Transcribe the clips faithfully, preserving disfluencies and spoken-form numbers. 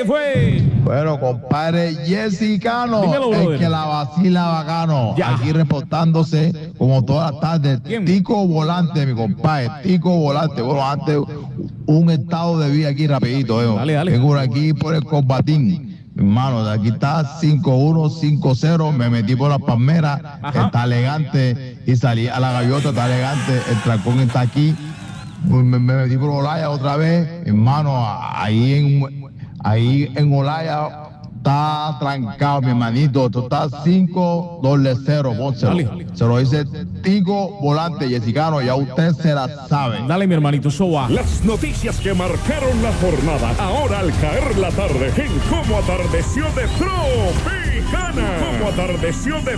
fue? Bueno, compadre Jessicano, Dímelo, el brother. que la vacila bacano. Ya. Aquí reportándose como todas las tardes. ¿Quién? Tico Volante, mi compadre. Tico Volante. Bueno, antes un estado de vida aquí rapidito. Eh. Dale, dale. Vengo por aquí por el combatín. Hermano, de aquí está cinco uno, cinco cero. Me metí por las palmeras. Ajá. Está elegante. Y salí a la gaviota, está elegante. El trancón está aquí. Me, me metí por Olaya otra vez. Hermano, ahí en... Ahí en Olaya está trancado, mi hermanito. Esto está cinco cero, pónselo. Dale. Se lo dice Tico Volante, Jessicano, ya usted se la sabe. Dale, mi hermanito, eso va. Las noticias que marcaron la jornada, ahora al caer la tarde, en Cómo Atardeció de Tropicana. Cómo Atardeció de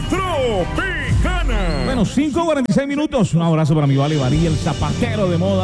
Tropicana. Bueno, cinco cuarenta y seis minutos. Un abrazo para mi Vale Varía, el zapatero de moda.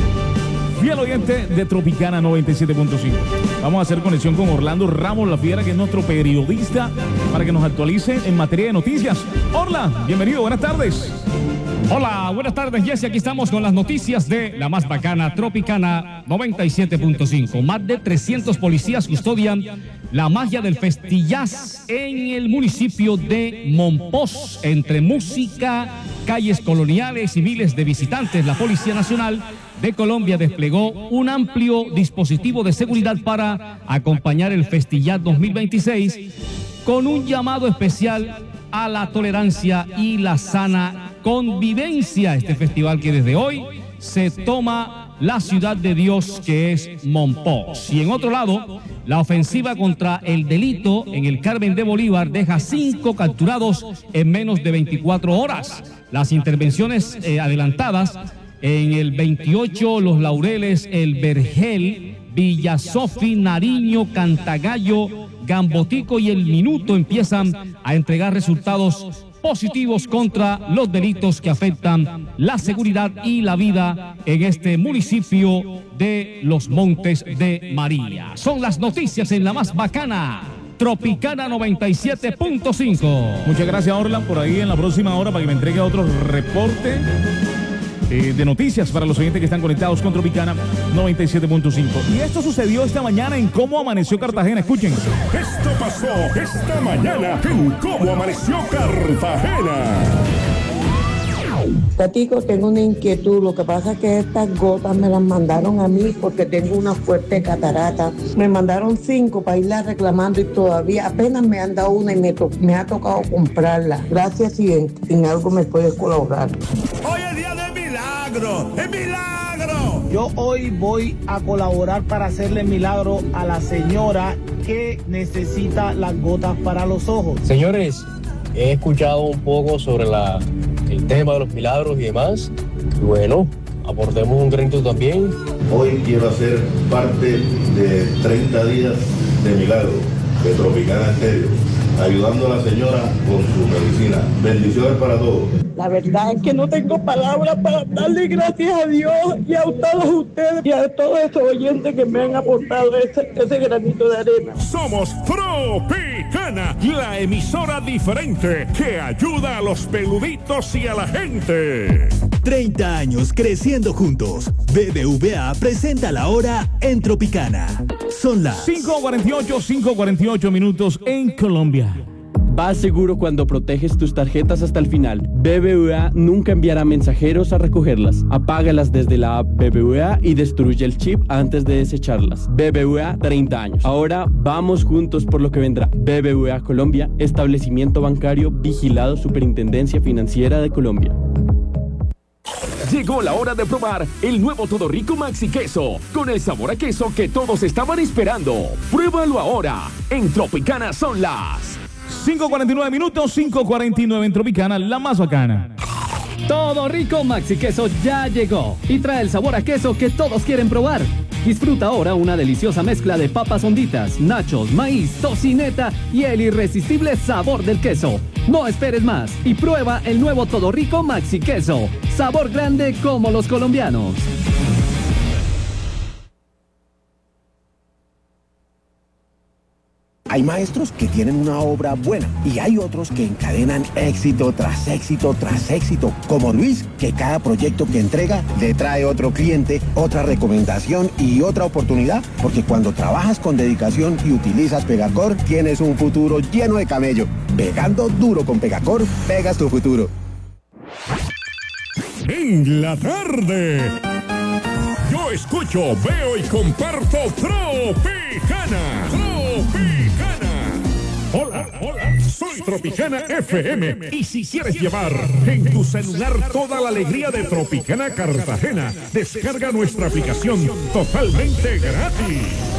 Fiel oyente de Tropicana noventa y siete punto cinco. Vamos a hacer conexión con Orlando Ramos La Fiera, que es nuestro periodista, para que nos actualice en materia de noticias. Orla, bienvenido, buenas tardes. Hola, buenas tardes, Jesse. Aquí estamos con las noticias de la más bacana, Tropicana noventa y siete punto cinco. Más de trescientos policías custodian la magia del Festillaz en el municipio de Mompox. Entre música, calles coloniales y miles de visitantes, la Policía Nacional de Colombia desplegó un amplio dispositivo de seguridad para acompañar el Festillaz dos mil veintiséis con un llamado especial a la tolerancia y la sana convivencia. Este festival que desde hoy se toma la ciudad de Dios, que es Mompox. Y en otro lado, la ofensiva contra el delito en el Carmen de Bolívar deja cinco capturados en menos de veinticuatro horas. Las intervenciones eh, adelantadas en el veintiocho, Los Laureles, El Vergel, Villa Sofi, Nariño, Cantagallo, Gambotico y El Minuto empiezan a entregar resultados positivos contra los delitos que afectan la seguridad y la vida en este municipio de Los Montes de María. Son las noticias en la más bacana, Tropicana noventa y siete punto cinco. Muchas gracias, Orlan, por ahí en la próxima hora para que me entregue otro reporte eh, de noticias para los oyentes que están conectados con Tropicana noventa y siete punto cinco. Y esto sucedió esta mañana en Cómo Amaneció Cartagena. Escuchen. Esto pasó esta mañana en Cómo Amaneció Cartagena. Tatico, tengo una inquietud. Lo que pasa es que estas gotas me las mandaron a mí porque tengo una fuerte catarata. Me mandaron cinco para irla reclamando y todavía apenas me han dado una y me, to- me ha tocado comprarla. Gracias si en, en algo me puedes colaborar. Hoy es día de milagro, es milagro. Yo hoy voy a colaborar para hacerle milagro a la señora que necesita las gotas para los ojos. Señores, he escuchado un poco sobre la, el tema de los milagros y demás. Bueno, aportemos un granito también. Hoy quiero hacer parte de treinta días de milagro de Tropicana Estéreo, ayudando a la señora con su medicina. Bendiciones para todos. La verdad es que no tengo palabras para darle gracias a Dios y a todos ustedes y a todos esos oyentes que me han aportado ese, ese granito de arena. Somos Tropicana, la emisora diferente que ayuda a los peluditos y a la gente. treinta años creciendo juntos. B B V A presenta la hora en Tropicana. Son las cinco cuarenta y ocho, cinco cuarenta y ocho minutos en Colombia. Vas seguro cuando proteges tus tarjetas hasta el final. B B V A nunca enviará mensajeros a recogerlas. Apágalas desde la app B B V A y destruye el chip antes de desecharlas. B B V A, treinta años. Ahora vamos juntos por lo que vendrá. B B V A Colombia, establecimiento bancario vigilado Superintendencia Financiera de Colombia. Llegó la hora de probar el nuevo Todo Rico Maxi Queso, con el sabor a queso que todos estaban esperando. Pruébalo ahora. En Tropicana son las cinco cuarenta y nueve minutos, cinco cuarenta y nueve en Tropicana, la más bacana. Todo Rico Maxi Queso ya llegó y trae el sabor a queso que todos quieren probar. Disfruta ahora una deliciosa mezcla de papas honditas, nachos, maíz, tocineta y el irresistible sabor del queso. No esperes más y prueba el nuevo Todo Rico Maxi Queso. Sabor grande como los colombianos. Hay maestros que tienen una obra buena y hay otros que encadenan éxito tras éxito tras éxito, como Luis, que cada proyecto que entrega le trae otro cliente, otra recomendación y otra oportunidad, porque cuando trabajas con dedicación y utilizas Pegacor, tienes un futuro lleno de camello. Pegando duro con Pegacor, pegas tu futuro. En la tarde, yo escucho, veo y comparto Tropicana. Tropicana. Hola, hola, soy Tropicana F M. Y si quieres llevar en tu celular toda la alegría de Tropicana Cartagena, descarga nuestra aplicación totalmente gratis.